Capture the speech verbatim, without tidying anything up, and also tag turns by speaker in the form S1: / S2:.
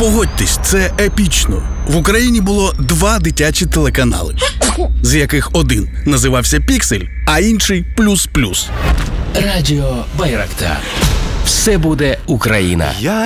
S1: Погодьтесь, це епічно. В Україні було два дитячі телеканали, з яких один називався «Піксель», а інший «Плюс-плюс».
S2: Радіо Байрактар. Все буде Україна.